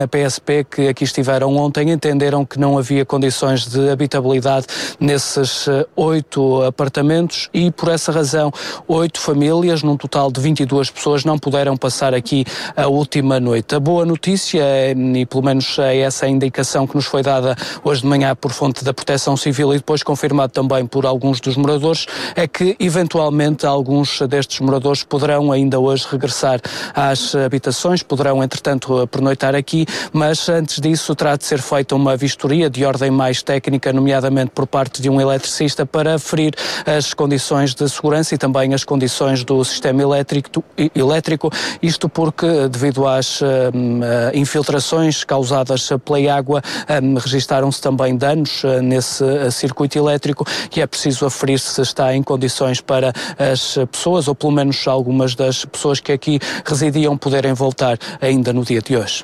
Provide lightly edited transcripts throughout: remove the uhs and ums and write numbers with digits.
A PSP, que aqui estiveram ontem, entenderam que não havia condições de habitabilidade nesses 8 apartamentos e, por essa razão, 8 famílias, num total de 22 pessoas, não puderam passar aqui a última noite. A boa notícia, e pelo menos é essa a indicação que nos foi dada hoje de manhã por fonte da Proteção Civil e depois confirmado também por alguns dos moradores, é que, eventualmente, alguns destes moradores poderão ainda hoje regressar às habitações, poderão, entretanto, pernoitar aqui, mas antes disso terá de ser feita uma vistoria de ordem mais técnica, nomeadamente por parte de um eletricista, para aferir as condições de segurança e também as condições do sistema elétrico, isto porque, devido às infiltrações causadas pela água, registaram-se também danos nesse circuito elétrico e é preciso aferir se está em condições para as pessoas, ou pelo menos algumas das pessoas que aqui residiam, poderem voltar ainda no dia de hoje.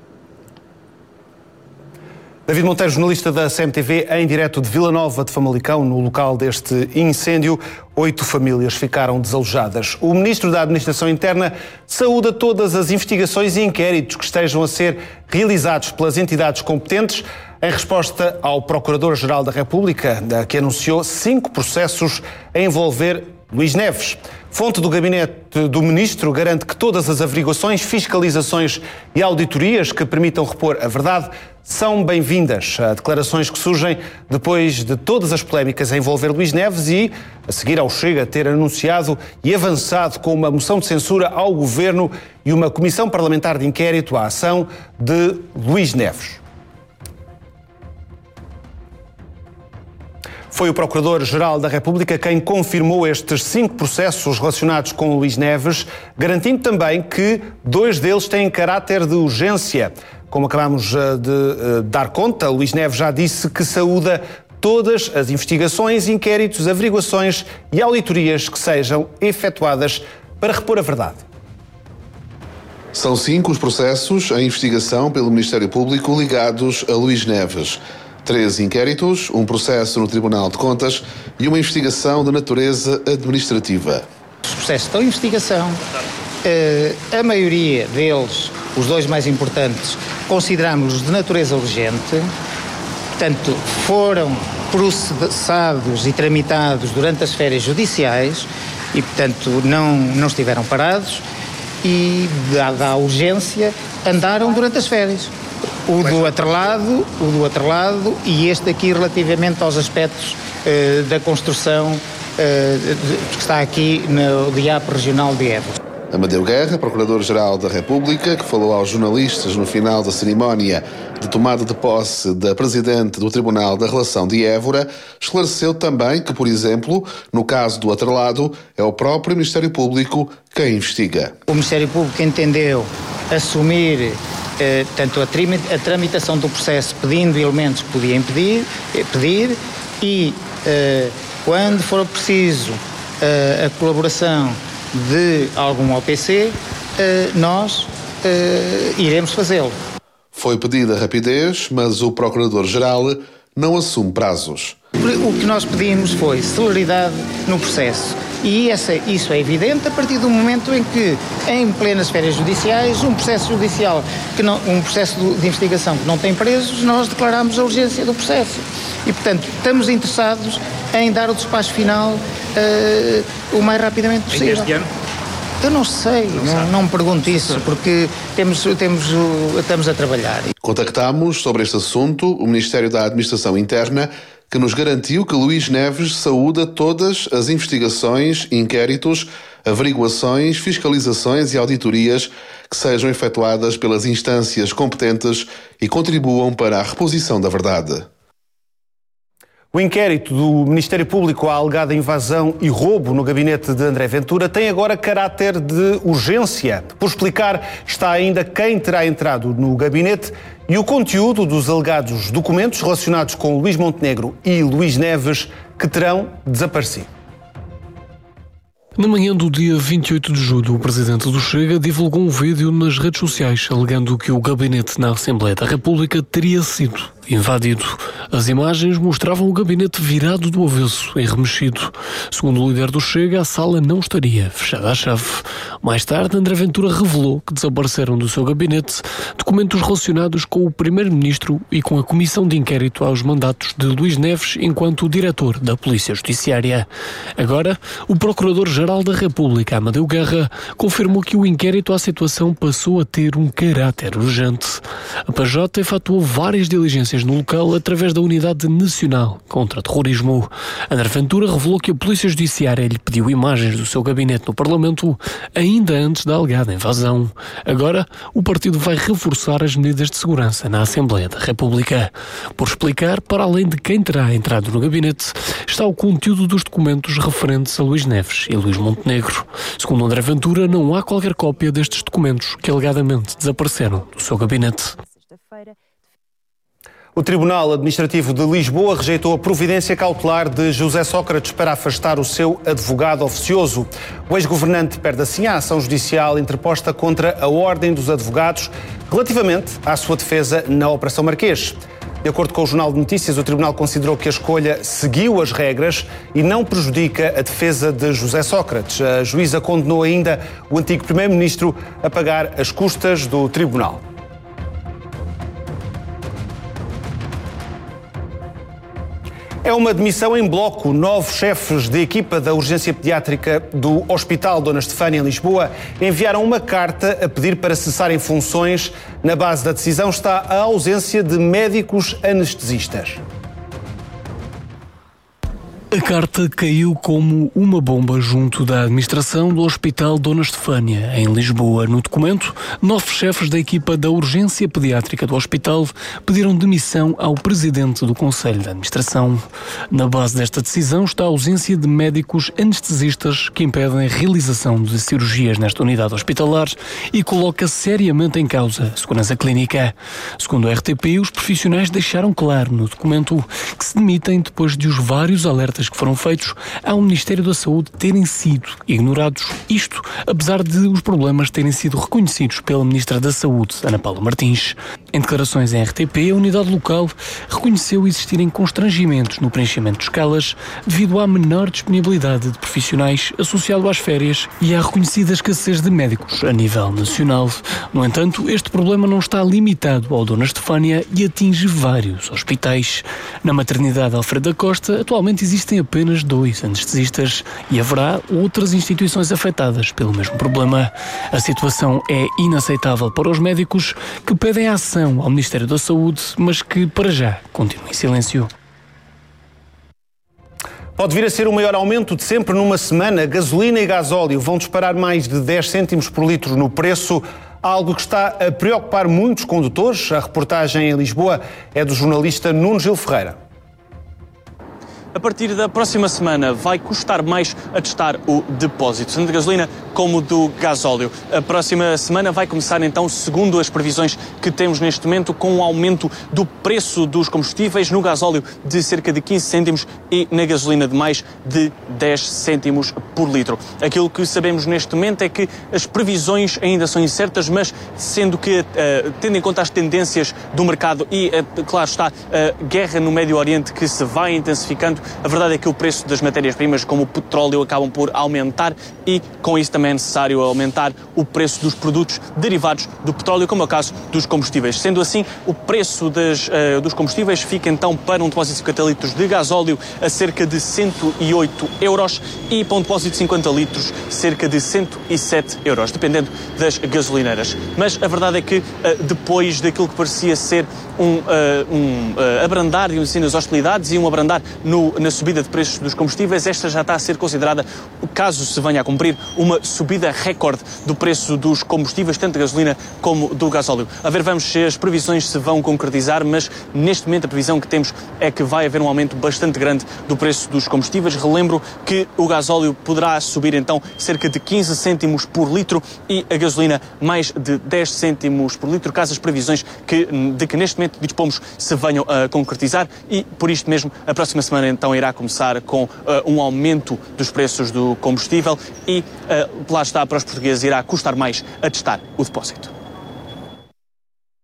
David Monteiro, jornalista da CMTV, em direto de Vila Nova de Famalicão, no local deste incêndio. 8 famílias ficaram desalojadas. O Ministro da Administração Interna saúda todas as investigações e inquéritos que estejam a ser realizados pelas entidades competentes, em resposta ao Procurador-Geral da República, que anunciou 5 processos a envolver Luís Neves. Fonte do gabinete do Ministro garante que todas as averiguações, fiscalizações e auditorias que permitam repor a verdade são bem-vindas. Declarações que surgem depois de todas as polémicas a envolver Luís Neves e, a seguir ao Chega ter anunciado e avançado com uma moção de censura ao Governo e uma comissão parlamentar de inquérito à ação de Luís Neves. Foi o Procurador-Geral da República quem confirmou estes 5 processos relacionados com Luís Neves, garantindo também que 2 deles têm caráter de urgência. Como acabamos de dar conta, Luís Neves já disse que saúda todas as investigações, inquéritos, averiguações e auditorias que sejam efetuadas para repor a verdade. São 5 os processos em investigação pelo Ministério Público ligados a Luís Neves. 3 inquéritos, um processo no Tribunal de Contas e uma investigação de natureza administrativa. Os processos estão em investigação. A maioria deles, os 2 mais importantes, consideramos-los de natureza urgente. Portanto, foram processados e tramitados durante as férias judiciais e, portanto, não estiveram parados e, dada a urgência, andaram durante as férias. O do atrelado e este aqui relativamente aos aspectos da construção que está aqui no DIAP Regional de Évora. Amadeu Guerra, Procurador-Geral da República, que falou aos jornalistas no final da cerimónia de tomada de posse da Presidente do Tribunal da Relação de Évora, esclareceu também que, por exemplo, no caso do atrelado, é o próprio Ministério Público quem investiga. O Ministério Público entendeu assumir tanto a tramitação do processo pedindo elementos que podiam pedir e, quando for preciso a colaboração de algum OPC, nós iremos fazê-lo. Foi pedida rapidez, mas o Procurador-Geral não assume prazos. O que nós pedimos foi celeridade no processo. E isso é evidente a partir do momento em que, em plenas férias judiciais, um processo de investigação que não tem presos, nós declaramos a urgência do processo. E, portanto, estamos interessados em dar o despacho final o mais rapidamente possível. Este ano? Eu não sei, não me pergunte isso, porque estamos a trabalhar. Contactámos sobre este assunto o Ministério da Administração Interna, que nos garantiu que Luís Neves saúda todas as investigações, inquéritos, averiguações, fiscalizações e auditorias que sejam efetuadas pelas instâncias competentes e contribuam para a reposição da verdade. O inquérito do Ministério Público à alegada invasão e roubo no gabinete de André Ventura tem agora caráter de urgência. Por explicar, está ainda quem terá entrado no gabinete e o conteúdo dos alegados documentos relacionados com Luís Montenegro e Luís Neves que terão desaparecido. Na manhã do dia 28 de julho, o Presidente do Chega divulgou um vídeo nas redes sociais alegando que o gabinete na Assembleia da República teria sido invadido. As imagens mostravam o gabinete virado do avesso e remexido. Segundo o líder do Chega, a sala não estaria fechada à chave. Mais tarde, André Ventura revelou que desapareceram do seu gabinete documentos relacionados com o primeiro-ministro e com a comissão de inquérito aos mandatos de Luís Neves enquanto diretor da Polícia Judiciária. Agora, o Procurador-Geral da República, Amadeu Guerra, confirmou que o inquérito à situação passou a ter um caráter urgente. A PJ efetuou várias diligências no local através da Unidade Nacional contra Terrorismo. André Ventura revelou que a Polícia Judiciária lhe pediu imagens do seu gabinete no Parlamento ainda antes da alegada invasão. Agora, o partido vai reforçar as medidas de segurança na Assembleia da República. Por explicar, para além de quem terá entrado no gabinete, está o conteúdo dos documentos referentes a Luís Neves e Luís Montenegro. Segundo André Ventura, não há qualquer cópia destes documentos que alegadamente desapareceram do seu gabinete. O Tribunal Administrativo de Lisboa rejeitou a providência cautelar de José Sócrates para afastar o seu advogado oficioso. O ex-governante perde assim a ação judicial interposta contra a Ordem dos Advogados relativamente à sua defesa na Operação Marquês. De acordo com o Jornal de Notícias, o Tribunal considerou que a escolha seguiu as regras e não prejudica a defesa de José Sócrates. A juíza condenou ainda o antigo primeiro-ministro a pagar as custas do tribunal. É uma demissão em bloco. 9 chefes de equipa da urgência pediátrica do Hospital Dona Estefânia, em Lisboa, enviaram uma carta a pedir para cessarem funções. Na base da decisão está a ausência de médicos anestesistas. A carta caiu como uma bomba junto da administração do Hospital Dona Estefânia, em Lisboa. No documento, 9 chefes da equipa da urgência pediátrica do hospital pediram demissão ao presidente do Conselho de Administração. Na base desta decisão está a ausência de médicos anestesistas que impedem a realização de cirurgias nesta unidade hospitalar e coloca seriamente em causa a segurança clínica. Segundo a RTP, os profissionais deixaram claro no documento que se demitem depois de os vários alertas que foram feitos ao Ministério da Saúde terem sido ignorados. Isto, apesar de os problemas terem sido reconhecidos pela Ministra da Saúde, Ana Paula Martins. Em declarações em RTP, a unidade local reconheceu existirem constrangimentos no preenchimento de escalas devido à menor disponibilidade de profissionais associado às férias e à reconhecida escassez de médicos a nível nacional. No entanto, este problema não está limitado ao Dona Estefânia e atinge vários hospitais. Na maternidade Alfredo da Costa, atualmente existem apenas 2 anestesistas e haverá outras instituições afetadas pelo mesmo problema. A situação é inaceitável para os médicos que pedem ação ao Ministério da Saúde, mas que, para já, continuam em silêncio. Pode vir a ser o maior aumento de sempre numa semana. Gasolina e gasóleo vão disparar mais de 10 cêntimos por litro no preço, algo que está a preocupar muitos condutores. A reportagem em Lisboa é do jornalista Nuno Gil Ferreira. A partir da próxima semana vai custar mais a testar o depósito, tanto da gasolina como do gasóleo. A próxima semana vai começar então, segundo as previsões que temos neste momento, com um aumento do preço dos combustíveis, no gasóleo de cerca de 15 cêntimos e na gasolina de mais de 10 cêntimos por litro. Aquilo que sabemos neste momento é que as previsões ainda são incertas, mas sendo que, tendo em conta as tendências do mercado e, claro está, a guerra no Médio Oriente que se vai intensificando, a verdade é que o preço das matérias-primas, como o petróleo, acabam por aumentar e, com isso, também é necessário aumentar o preço dos produtos derivados do petróleo, como é o caso dos combustíveis. Sendo assim, o preço dos combustíveis fica, então, para um depósito de 50 litros de gasóleo a cerca de 108 euros e para um depósito de 50 litros cerca de 107 euros, dependendo das gasolineiras. Mas a verdade é que, depois daquilo que parecia ser um abrandar, digamos assim, nas hostilidades e um abrandar na subida de preços dos combustíveis, esta já está a ser considerada, caso se venha a cumprir, uma subida recorde do preço dos combustíveis, tanto da gasolina como do gasóleo. A ver, vamos se as previsões se vão concretizar, mas neste momento a previsão que temos é que vai haver um aumento bastante grande do preço dos combustíveis. Relembro que o gasóleo poderá subir então cerca de 15 cêntimos por litro e a gasolina mais de 10 cêntimos por litro, caso as previsões de que neste momento dispomos se venham a concretizar, e por isto mesmo a próxima semana então irá começar com um aumento dos preços do combustível e lá está, para os portugueses irá custar mais a testar o depósito.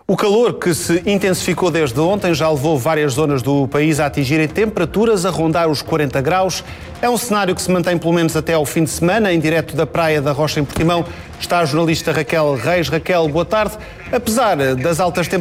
O calor que se intensificou desde ontem já levou várias zonas do país a atingirem temperaturas a rondar os 40 graus. É um cenário que se mantém pelo menos até ao fim de semana. Em direto da Praia da Rocha, em Portimão, está a jornalista Raquel Reis. Raquel, boa tarde. Apesar das altas temperaturas,